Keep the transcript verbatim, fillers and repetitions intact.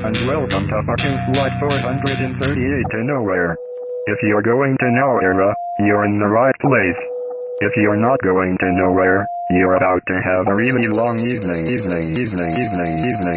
and welcome to fucking flight four hundred thirty-eight to nowhere. If you're going to nowhere, you're in the right place. If you're not going to nowhere, you're about to have a really long evening, evening, evening, evening, evening.